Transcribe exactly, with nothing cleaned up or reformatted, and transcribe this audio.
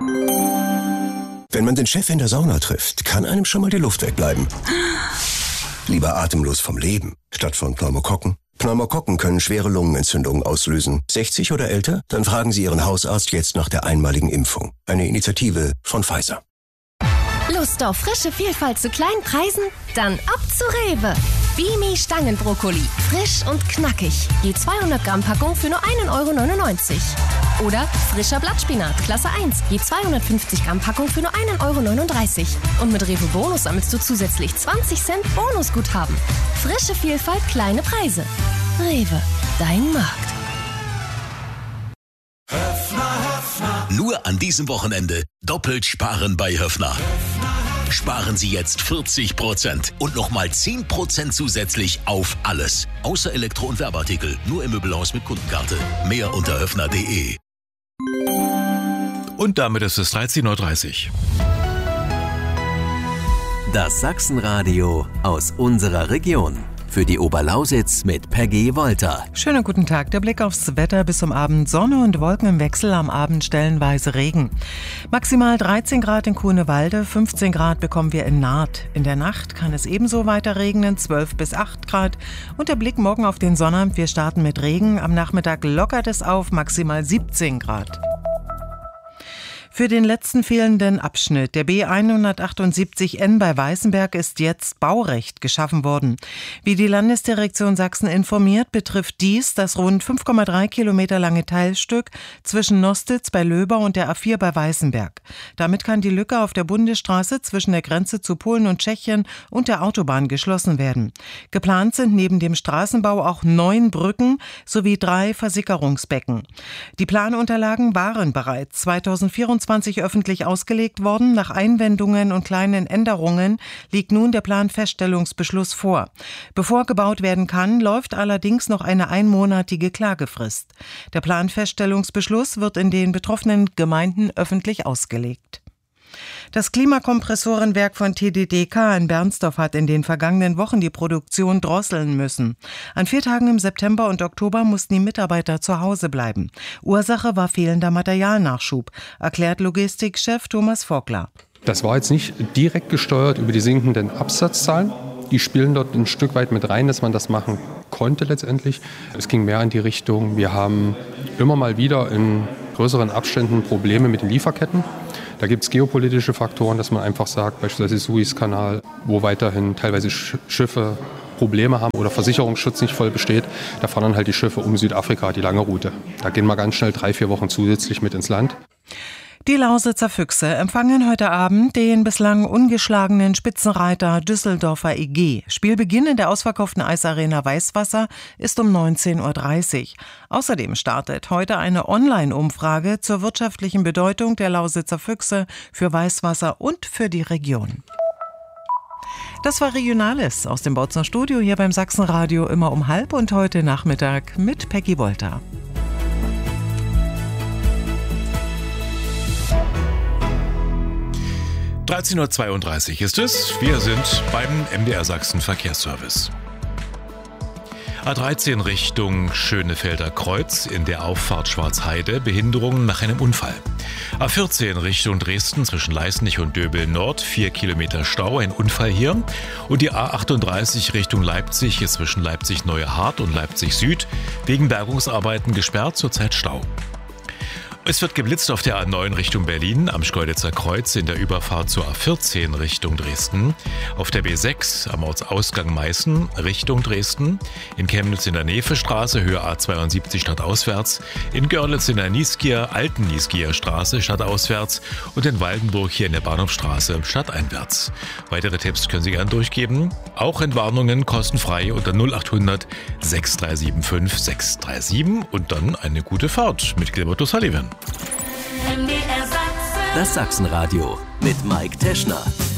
Wenn man den Chef in der Sauna trifft, kann einem schon mal die Luft wegbleiben. Lieber atemlos vom Leben, statt von Pneumokokken. Pneumokokken können schwere Lungenentzündungen auslösen. sechzig oder älter? Dann fragen Sie Ihren Hausarzt jetzt nach der einmaligen Impfung. Eine Initiative von Pfizer. Lust auf frische Vielfalt zu kleinen Preisen? Dann ab zu Rewe. Bimi Stangenbrokkoli. Frisch und knackig. Je zweihundert Gramm Packung für nur ein Euro neunundneunzig. Oder frischer Blattspinat, Klasse eins. Je zweihundertfünfzig Gramm Packung für nur ein Euro neununddreißig. Und mit Rewe Bonus sammelst du zusätzlich zwanzig Cent Bonusguthaben. Frische Vielfalt, kleine Preise. Rewe, dein Markt. Höffner, Höffner. Nur an diesem Wochenende doppelt sparen bei Höffner. Sparen Sie jetzt vierzig Prozent und nochmal zehn Prozent zusätzlich auf alles. Außer Elektro- und Werbeartikel. Nur im Möbelhaus mit Kundenkarte. Mehr unter höffner punkt de. Und damit ist es dreizehn Uhr dreißig. Das Sachsenradio aus unserer Region. Für die Oberlausitz mit Peggy Wolter. Schönen guten Tag. Der Blick aufs Wetter: bis zum Abend Sonne und Wolken im Wechsel, am Abend stellenweise Regen. Maximal dreizehn Grad in Kuhnewalde, fünfzehn Grad bekommen wir in Naht. In der Nacht kann es ebenso weiter regnen, zwölf bis acht Grad. Und der Blick morgen auf den Sonnabend: wir starten mit Regen. Am Nachmittag lockert es auf, maximal siebzehn Grad. Für den letzten fehlenden Abschnitt der B hundertachtundsiebzig N bei Weißenberg ist jetzt Baurecht geschaffen worden. Wie die Landesdirektion Sachsen informiert, betrifft dies das rund fünf Komma drei Kilometer lange Teilstück zwischen Nostitz bei Löber und der A vier bei Weißenberg. Damit kann die Lücke auf der Bundesstraße zwischen der Grenze zu Polen und Tschechien und der Autobahn geschlossen werden. Geplant sind neben dem Straßenbau auch neun Brücken sowie drei Versickerungsbecken. Die Planunterlagen waren bereits zweitausendvierundzwanzig öffentlich ausgelegt worden. Nach Einwendungen und kleinen Änderungen liegt nun der Planfeststellungsbeschluss vor. Bevor gebaut werden kann, läuft allerdings noch eine einmonatige Klagefrist. Der Planfeststellungsbeschluss wird in den betroffenen Gemeinden öffentlich ausgelegt. Das Klimakompressorenwerk von T D D K in Bernsdorf hat in den vergangenen Wochen die Produktion drosseln müssen. An vier Tagen im September und Oktober mussten die Mitarbeiter zu Hause bleiben. Ursache war fehlender Materialnachschub, erklärt Logistikchef Thomas Vogler. Das war jetzt nicht direkt gesteuert über die sinkenden Absatzzahlen. Die spielen dort ein Stück weit mit rein, dass man das machen konnte letztendlich. Es ging mehr in die Richtung, wir haben immer mal wieder in größeren Abständen Probleme mit den Lieferketten. Da gibt es geopolitische Faktoren, dass man einfach sagt, beispielsweise Suezkanal, wo weiterhin teilweise Schiffe Probleme haben oder Versicherungsschutz nicht voll besteht, da fahren dann halt die Schiffe um Südafrika, die lange Route. Da gehen wir ganz schnell drei, vier Wochen zusätzlich mit ins Land. Die Lausitzer Füchse empfangen heute Abend den bislang ungeschlagenen Spitzenreiter Düsseldorfer E G. Spielbeginn in der ausverkauften Eisarena Weißwasser ist um neunzehn Uhr dreißig. Außerdem startet heute eine Online-Umfrage zur wirtschaftlichen Bedeutung der Lausitzer Füchse für Weißwasser und für die Region. Das war Regionales aus dem Bautzner Studio hier beim Sachsenradio, immer um halb und heute Nachmittag mit Peggy Wolter. dreizehn Uhr zweiunddreißig ist es. Wir sind beim M D R Sachsen Verkehrsservice. A dreizehn Richtung Schönefelder Kreuz in der Auffahrt Schwarzheide, Behinderungen nach einem Unfall. A vierzehn Richtung Dresden zwischen Leißnich und Döbel Nord, vier Kilometer Stau, ein Unfall hier. Und die A achtunddreißig Richtung Leipzig ist zwischen Leipzig Neue Hart und Leipzig Süd wegen Bergungsarbeiten gesperrt, zurzeit Stau. Es wird geblitzt auf der A neun Richtung Berlin, am Schkeuditzer Kreuz in der Überfahrt zur A vierzehn Richtung Dresden, auf der B sechs am Ortsausgang Meißen Richtung Dresden, in Chemnitz in der Nevestraße Höhe A zweiundsiebzig stadtauswärts, in Görlitz in der Niesgier Alten Niesgier Straße stadtauswärts und in Waldenburg hier in der Bahnhofstraße stadteinwärts. Weitere Tipps können Sie gerne durchgeben, auch Entwarnungen kostenfrei unter null achthundert sechs drei sieben fünf sechs drei sieben und dann eine gute Fahrt mit Gilbert O'Sullivan. Das Sachsenradio mit Mike Teschner.